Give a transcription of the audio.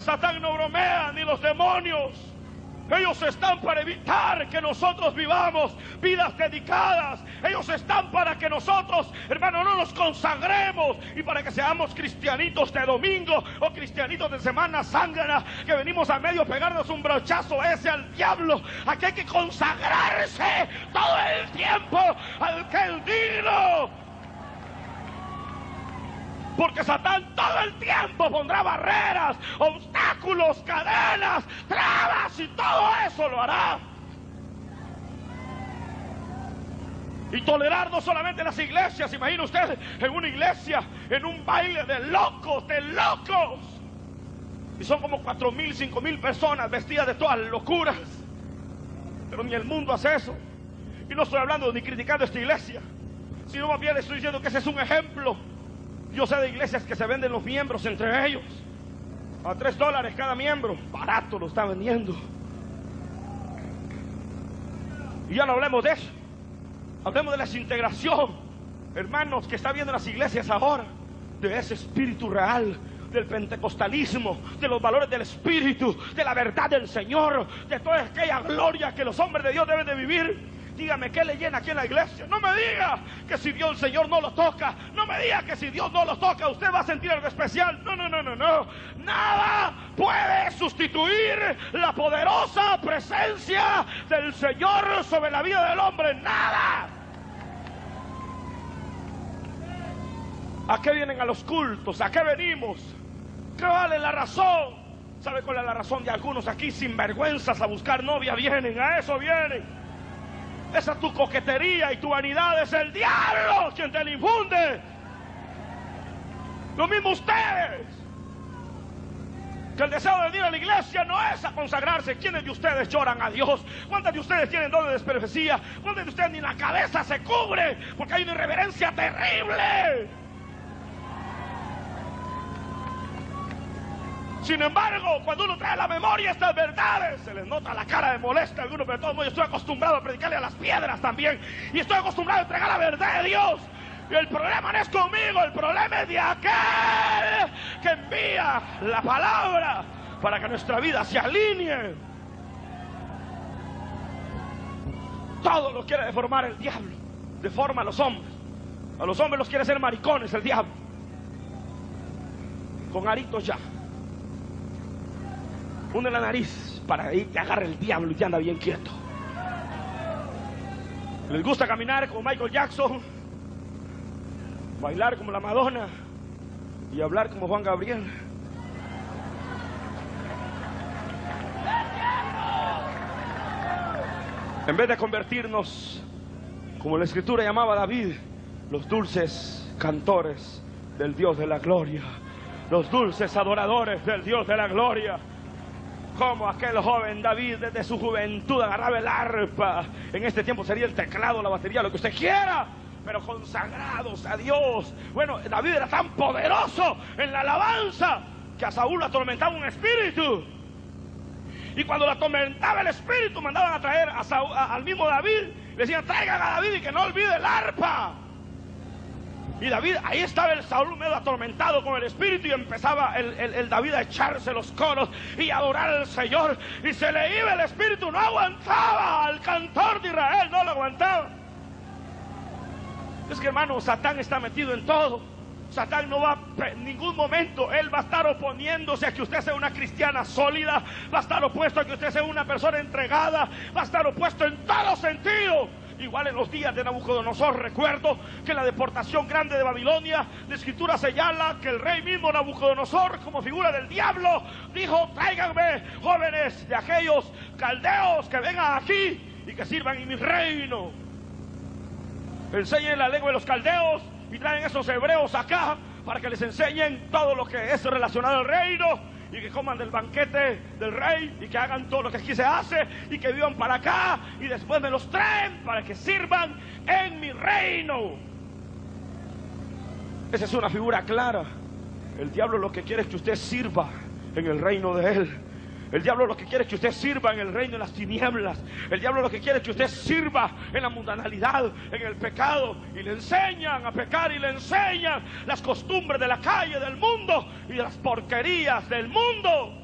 Satán no bromea, ni los demonios. Ellos están para evitar que nosotros vivamos vidas dedicadas. Ellos están para que nosotros, hermano, no nos consagremos y para que seamos cristianitos de domingo o cristianitos de Semana Santa, que venimos a medio pegarnos un brochazo ese al diablo. Aquí hay que consagrarse todo el tiempo al que es digno. Porque Satán todo el tiempo pondrá barreras, obstáculos, cadenas, trabas, y todo eso lo hará. Y tolerar no solamente las iglesias. Imagina usted en una iglesia, en un baile de locos, y son como 4,000, 5,000 personas vestidas de todas locuras. Pero ni el mundo hace eso. Y no estoy hablando ni criticando esta iglesia, sino más bien estoy diciendo que ese es un ejemplo. Yo sé de iglesias que se venden los miembros entre ellos a $3 cada miembro. Barato lo están vendiendo. Y ya no hablemos de eso. Hablemos de la desintegración, hermanos, que está viendo las iglesias ahora. De ese espíritu real, del pentecostalismo, de los valores del espíritu, de la verdad del Señor, de toda aquella gloria que los hombres de Dios deben de vivir. Dígame, ¿qué le llena aquí en la iglesia? No me diga que si Dios, el Señor, no lo toca. No me diga que si Dios no lo toca, usted va a sentir algo especial. No. Nada puede sustituir la poderosa presencia del Señor sobre la vida del hombre. Nada. ¿A qué vienen a los cultos? ¿A qué venimos? ¿Qué vale la razón? ¿Sabe cuál es la razón de algunos aquí sinvergüenzas a buscar novia? Vienen, a eso vienen. Esa tu coquetería y tu vanidad es el diablo quien te la infunde. Lo mismo ustedes, que el deseo de venir a la iglesia no es a consagrarse. ¿Quiénes de ustedes lloran a Dios? ¿Cuántos de ustedes tienen dones de profecía? ¿Cuántos de ustedes ni la cabeza se cubre porque hay una irreverencia terrible? Sin embargo, cuando uno trae a la memoria estas verdades, se les nota la cara de molestia a algunos, pero de todos modos yo estoy acostumbrado a predicarle a las piedras también, y estoy acostumbrado a entregar la verdad de Dios. Y el problema no es conmigo, el problema es de aquel que envía la palabra para que nuestra vida se alinee. Todo lo quiere deformar el diablo, deforma a los hombres. A los hombres los quiere hacer maricones el diablo, con aritos ya. Une la nariz para que te agarre el diablo y te anda bien quieto. Les gusta caminar como Michael Jackson, bailar como la Madonna y hablar como Juan Gabriel. En vez de convertirnos, como la escritura llamaba a David, los dulces cantores del Dios de la gloria, los dulces adoradores del Dios de la gloria. Como aquel joven David desde su juventud agarraba el arpa. En este tiempo sería el teclado, la batería, lo que usted quiera, pero consagrados a Dios. Bueno, David era tan poderoso en la alabanza que a Saúl lo atormentaba un espíritu. Y cuando lo atormentaba el espíritu, mandaban a traer al mismo David. Le decían, traigan a David y que no olvide el arpa. Y David, ahí estaba el Saúl medio atormentado con el espíritu, y empezaba el David a echarse los coros y a adorar al Señor, y se le iba el espíritu, no aguantaba, al cantor de Israel no lo aguantaba. Es que, hermano, Satán está metido en todo. Satán no va en ningún momento, él va a estar oponiéndose a que usted sea una cristiana sólida, va a estar opuesto a que usted sea una persona entregada, va a estar opuesto en todo sentido. Igual en los días de Nabucodonosor, recuerdo que en la deportación grande de Babilonia, la escritura señala que el rey mismo Nabucodonosor, como figura del diablo, dijo, tráiganme jóvenes de aquellos caldeos que vengan aquí y que sirvan en mi reino. Enseñen la lengua de los caldeos y traen esos hebreos acá para que les enseñen todo lo que es relacionado al reino, y que coman del banquete del rey, y que hagan todo lo que aquí se hace, y que vivan para acá, y después me los traen para que sirvan en mi reino. Esa es una figura clara. El diablo lo que quiere es que usted sirva en el reino de él. El diablo lo que quiere es que usted sirva en el reino de las tinieblas. El diablo lo que quiere es que usted sirva en la mundanalidad, en el pecado. Y le enseñan a pecar, y le enseñan las costumbres de la calle, del mundo, y de las porquerías del mundo.